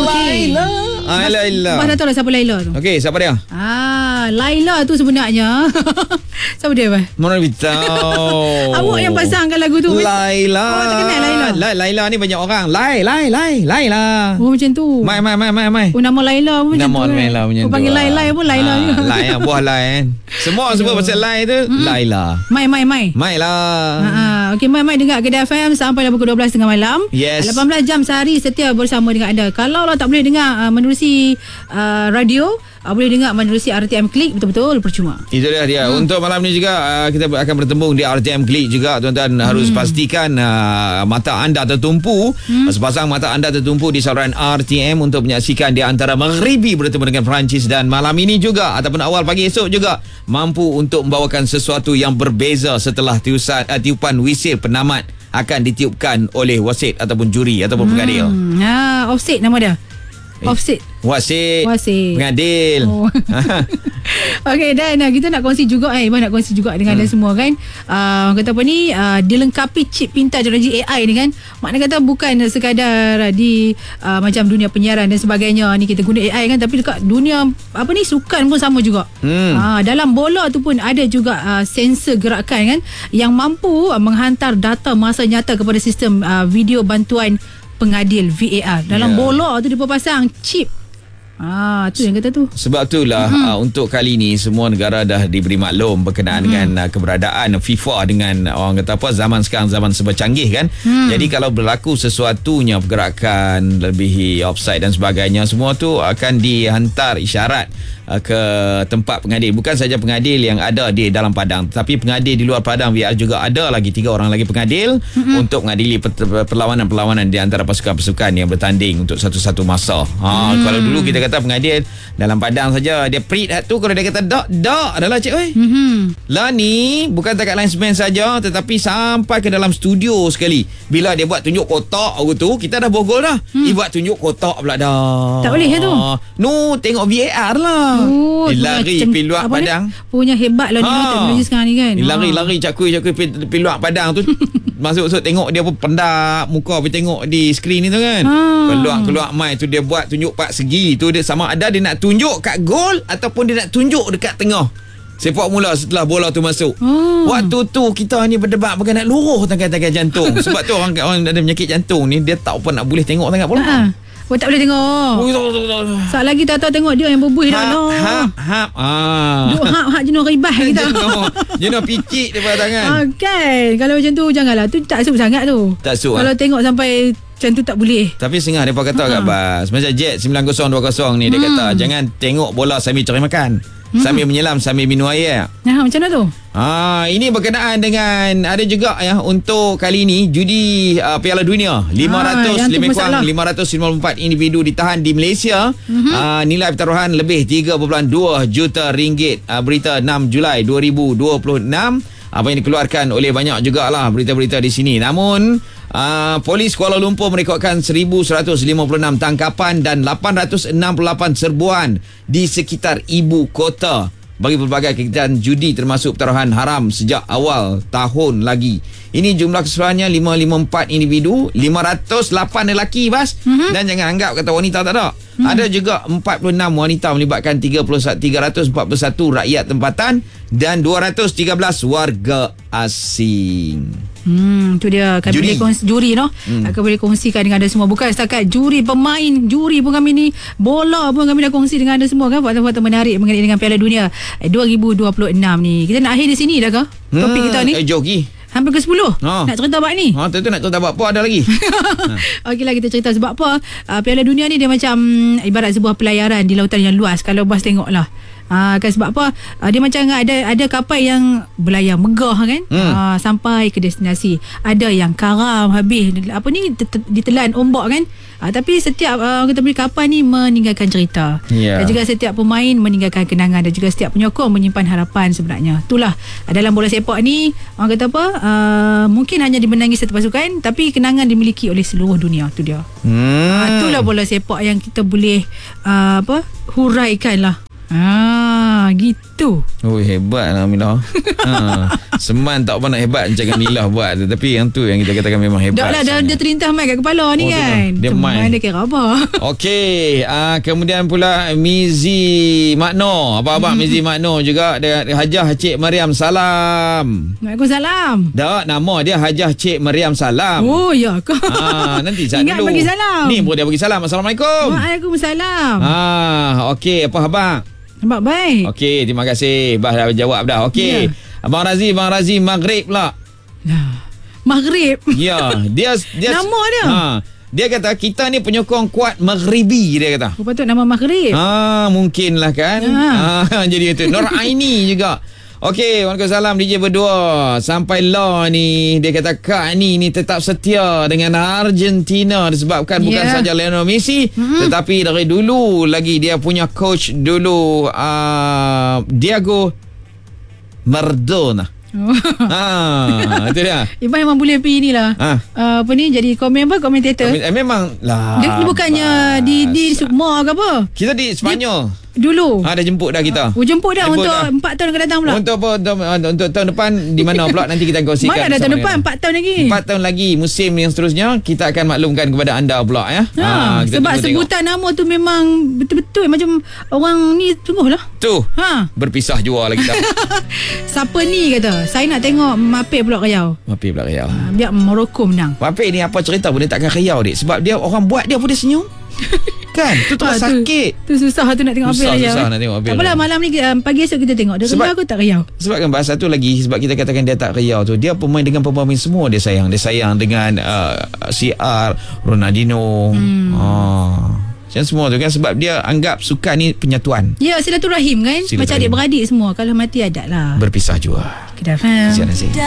Laila. Laila. Mas dah tahu lah siapa Laila tu. Okey, siapa dia? Laila tu sebenarnya siapa dia, Bang? Mana tahu. Awak yang pasangkan lagu tu. Laila. Awak tak kenal Laila? Laila ni banyak orang. Laila. Oh, macam tu. Mai. Oh, nama Laila pun macam tu. Nama Laila macam tu. Panggil Laila pun Laila juga. Lai buah lai kan. Semua sebut pasal lai tu Laila. Mai lah. Okey, Mai dengar Kedah FM sampai pukul 12 tengah malam. Yes. 18 jam sehari setia bersama dengan anda. Kalau lah tak boleh dengar menerusi radio, boleh dengar menerusi RTM Klik, betul-betul percuma. Itu dia. Untuk malam ni juga kita akan bertembung di RTM Klik juga. Tuan-tuan harus pastikan mata anda tertumpu, sepasang mata anda tertumpu di saluran RTM untuk menyaksikan di antara Maghribi bertemu dengan Perancis, dan malam ini juga ataupun awal pagi esok juga mampu untuk membawakan sesuatu yang berbeza setelah tiupan wisil penamat akan ditiupkan oleh wasit ataupun juri ataupun pengadil. Offset nama dia. Offset. Wasit. Pengadil. Oh. Okey, dan kita nak kongsi juga Iban nak kongsi juga dengan anda semua kan. Kata apa ni, dilengkapi chip pintar teknologi AI ni kan. Maknanya kata bukan sekadar di macam dunia penyiaran dan sebagainya ni kita guna AI kan, tapi dekat dunia apa ni sukan pun sama juga. Dalam bola tu pun ada juga sensor gerakan kan yang mampu menghantar data masa nyata kepada sistem video bantuan pengadil VAR. Dalam bola tu dia pasang chip. Tu yang kata tu. Sebab itulah untuk kali ni semua negara dah diberi maklum berkenaan dengan keberadaan FIFA dengan orang kata apa, zaman sekarang zaman serba canggih kan. Jadi kalau berlaku sesuatunya pergerakan lebih offside dan sebagainya, semua tu akan dihantar isyarat ke tempat pengadil. Bukan saja pengadil yang ada di dalam padang, tapi pengadil di luar padang VR juga ada lagi 3 orang lagi pengadil untuk mengadili perlawanan-perlawanan di antara pasukan-pasukan yang bertanding untuk satu-satu masa. Kalau dulu kita kata pengadil dalam padang saja, dia prit tu, kalau dia kata dak adalah cik oi. Lah ni bukan takat linesman saja, tetapi sampai ke dalam studio sekali. Bila dia buat tunjuk kotak tu, kita dah borgol dah. Dia buat tunjuk kotak pula dah. Tak boleh tu. Tengok VAR lah. Lari pergi luar padang. Punya hebat lah ni teknologi sekarang ni kan. Lari cakui pergi luar padang tu. Masuk tengok dia pun pendap muka pergi tengok di skrin itu kan. Keluar mic tu dia buat tunjuk 4 segi tu, dia sama ada dia nak tunjuk kat gol ataupun dia nak tunjuk dekat tengah sepak mula setelah bola tu masuk. Waktu tu kita ni berdebat bukan nak luruh tangan-tangan jantung. Sebab tu orang ada penyakit jantung ni dia tak apa nak boleh tengok sangat bola. Tak boleh tengok. Saat lagi tak tahu tengok dia yang berbuih dah. Hap jenuh ribah kita. Jenuh picit daripada tangan. Okay. Kalau macam tu janganlah. Tu tak sup sangat tu. Tak sup. Kalau tengok sampai macam tu tak boleh. Tapi sengah mereka kata kat Bas. Macam Jet 9020 ni dia kata jangan tengok bola sambil cari makan. Sambil menyelam, sambil minum air. Macam mana tu? Ini berkenaan dengan ada juga untuk kali ini judi Piala Dunia 554 individu ditahan di Malaysia. Nilai pertaruhan lebih 3.2 juta ringgit. Berita 6 Julai 2026. Apa yang dikeluarkan oleh banyak jugalah berita-berita di sini. Namun Polis Kuala Lumpur merekodkan 1,156 tangkapan dan 868 serbuan di sekitar ibu kota bagi pelbagai kegiatan judi termasuk pertaruhan haram sejak awal tahun lagi. Ini jumlah keseluruhannya 554 individu, 508 lelaki Bas. Dan jangan anggap kata wanita tak ada. Ada juga 46 wanita melibatkan 341 rakyat tempatan dan 213 warga asing. Tu dia kami boleh juri kami boleh kongsikan dengan anda semua. Bukan setakat juri pemain, juri pun kami ni, bola pun kami dah kongsi dengan anda semua kan, fakta-fakta menarik mengenai dengan Piala Dunia 2026 ni. Kita nak akhir di sini dah ke topik kita ni? Jogi hampir ke 10. Nak cerita bab ni? Tentu nak cerita bab apa ada lagi. Okeylah, kita cerita sebab apa Piala Dunia ni dia macam ibarat sebuah pelayaran di lautan yang luas. Kalau Bas tengok lah kan, sebab apa dia macam ada kapal yang berlayar megah kan, sampai ke destinasi. Ada yang karam habis ditelan ombak kan, tapi setiap kita beli kapal ni meninggalkan cerita, dan juga setiap pemain meninggalkan kenangan, dan juga setiap penyokong menyimpan harapan sebenarnya. Itulah dalam bola sepak ni, orang kata apa, mungkin hanya dimenangi satu pasukan, tapi kenangan dimiliki oleh seluruh dunia. Tu dia. Itulah bola sepak yang kita boleh huraikan lah. Gitu. Hebat lah Aminah. Seman tak apa nak hebat macam Nila buat. Tapi yang tu yang kita katakan memang hebat. Tak lah, dia terlintas mic kat kepala ni kan. Dia main. Dia kira apa. Okey, kemudian pula Mizi Makno. Abang-abang Mizi Makno juga ada Hajah Cik Mariam Salam. Waalaikumsalam. Tak, nama dia Hajah Cik Mariam Salam. Oh, ya ke? Nanti saya ingat dulu. bagi salam. Ni pun dia bagi salam. Assalamualaikum. Waalaikumsalam. Okey, apa abang? Nampak baik. Okey, terima kasih. Bah dah jawab dah. Okey. Abang Razi Maghrib pula. Maghrib. Ya, dia nama dia. Dia kata kita ni penyokong kuat Maghribi, dia kata. Patut nama Maghrib. Mungkinlah kan. Jadi itu Nur Aini juga. Okey, waalaikumsalam DJ berdua. Sampai lah ni dia kata Kak ni tetap setia dengan Argentina disebabkan bukan saja Lionel Messi, tetapi dari dulu lagi dia punya coach dulu Diego Maradona. Itu dia. Iban memang boleh pergi ni lah. Apa ni jadi komentator. Memang lah. Dia bukannya di Sukma ke apa? Kita di Sepanyol. Dulu. Dah jemput dah kita. Jemput dah untuk 4 tahun akan datang pula. Untuk tahun depan di mana pula nanti kita kongsikan. Mana dah tahun depan 4 tahun lagi. 4 tahun lagi musim yang seterusnya kita akan maklumkan kepada anda pula ya. Sebab sebutan nama tu memang betul-betul macam orang ni sungguhlah. Tu. Berpisah jua lah kita. Siapa ni kata, saya nak tengok Mbappe pula Riau. Mbappe pula Riau. Biar Morocco menang. Mbappe ni apa cerita pun dia takkan Riau dik. Sebab dia orang buat dia pun dia senyum. Kan? Tu terus sakit. Tu susah tu nak tengok Mbappe Riau. Susah nak tengok Mbappe. Tak apalah, malam ni pagi esok kita tengok. Dia Riau ke tak Riau? Sebab kan bahasa tu lagi, sebab kita katakan dia tak Riau tu, dia pemain dengan pemain semua dia sayang. Dia sayang dengan CR, Ronaldinho. Macam semua tu kan, sebab dia anggap sukan ni penyatuan. Ya, silaturahim kan. Macam adik-beradik semua. Kalau mati adat lah. Berpisah jua. Kita faham. Siap nasi.